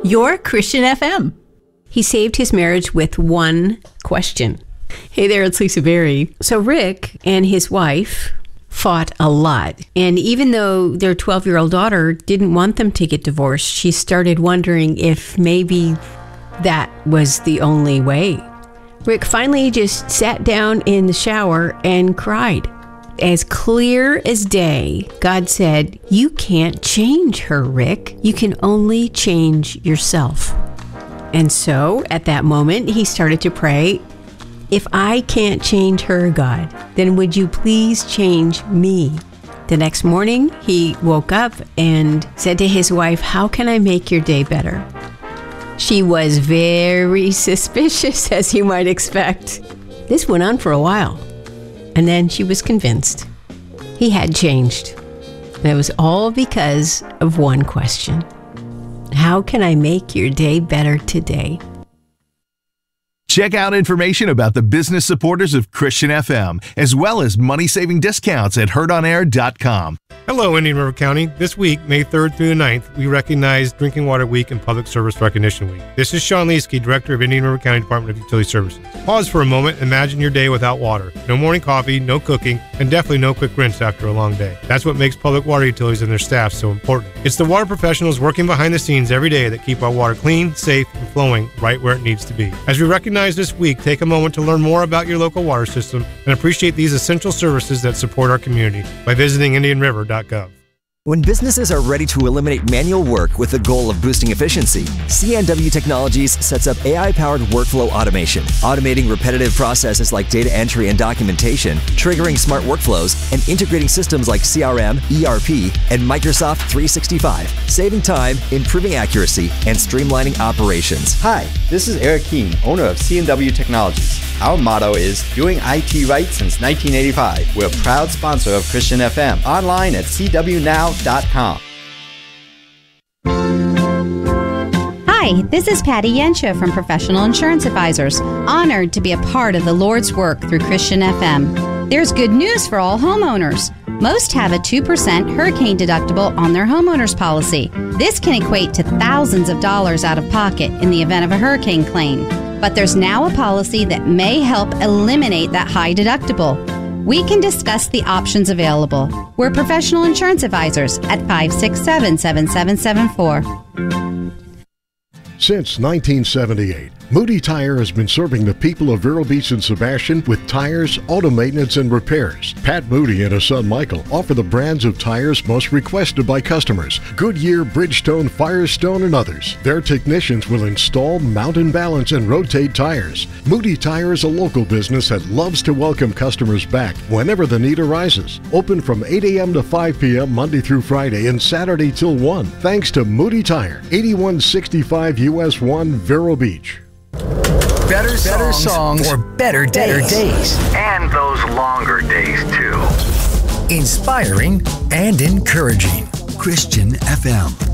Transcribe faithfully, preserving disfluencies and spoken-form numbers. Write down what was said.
Your Christian F M. He saved his marriage with one question. Hey there, it's Lisa Berry. So Rick and his wife fought a lot. And even though their twelve-year-old daughter didn't want them to get divorced, she started wondering if maybe that was the only way. Rick finally just sat down in the shower and cried. As clear as day, God said, "You can't change her, Rick. You can only change yourself." And so at that moment, he started to pray, "If I can't change her, God, then would you please change me?" The next morning, he woke up and said to his wife, "How can I make your day better?" She was very suspicious, as you might expect. This went on for a while, and then she was convinced he had changed. And it was all because of one question. How can I make your day better today? Check out information about the business supporters of Christian F M, as well as money-saving discounts at heard on air dot com. Hello, Indian River County. This week, May third through the ninth, we recognize Drinking Water Week and Public Service Recognition Week. This is Sean Leesky, Director of Indian River County Department of Utility Services. Pause for a moment. Imagine your day without water. No morning coffee, no cooking, and definitely no quick rinse after a long day. That's what makes public water utilities and their staff so important. It's the water professionals working behind the scenes every day that keep our water clean, safe, and flowing right where it needs to be. As we recognize this week, take a moment to learn more about your local water system and appreciate these essential services that support our community by visiting indian river dot gov. When businesses are ready to eliminate manual work with the goal of boosting efficiency, C N W Technologies sets up A I-powered workflow automation, automating repetitive processes like data entry and documentation, triggering smart workflows, and integrating systems like C R M, E R P, and Microsoft three sixty-five, saving time, improving accuracy, and streamlining operations. Hi, this is Eric Keene, owner of C N W Technologies. Our motto is doing I T right since nineteen eighty-five. We're a proud sponsor of Christian F M. Online at c w now dot com. Hi, this is Patty Yensha from Professional Insurance Advisors. Honored to be a part of the Lord's work through Christian F M. There's good news for all homeowners. Most have a two percent hurricane deductible on their homeowner's policy. This can equate to thousands of dollars out of pocket in the event of a hurricane claim. But there's now a policy that may help eliminate that high deductible. We can discuss the options available. We're Professional Insurance Advisors at five six seven, seven seven seven four. Since nineteen seventy-eight, Moody Tire has been serving the people of Vero Beach and Sebastian with tires, auto maintenance, and repairs. Pat Moody and his son Michael offer the brands of tires most requested by customers: Goodyear, Bridgestone, Firestone, and others. Their technicians will install, mount and balance, and rotate tires. Moody Tire is a local business that loves to welcome customers back whenever the need arises. Open from eight a.m. to five p.m. Monday through Friday and Saturday till one. Thanks to Moody Tire, eighty-one sixty-five U S one, Vero Beach. Better songs, better songs for better days. better days. And those longer days, too. Inspiring and encouraging. Christian F M.